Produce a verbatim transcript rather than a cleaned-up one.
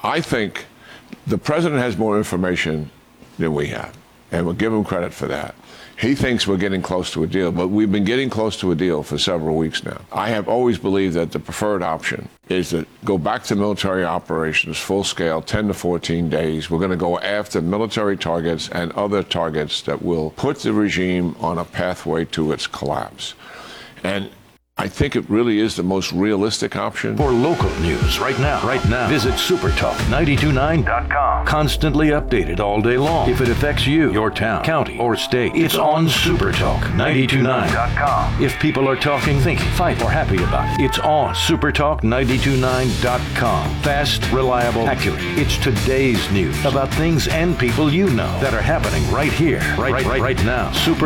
I think the president has more information than we have, and we'll give him credit for that. He thinks we're getting close to a deal, but we've been getting close to a deal for several weeks now. I have always believed that the preferred option is to go back to military operations, full scale, ten to fourteen days. We're going to go after military targets and other targets that will put the regime on a pathway to its collapse. And I think it really is the most realistic option. For local news right now, right now, visit supertalk nine two nine dot com. Constantly updated all day long. If it affects you, your town, county, or state, it's on supertalk nine two nine dot com. If people are talking, thinking, fight, or happy about it, it's on supertalk nine two nine dot com. Fast, reliable, accurate. It's today's news about things and people you know that are happening right here, right, right, right now. Super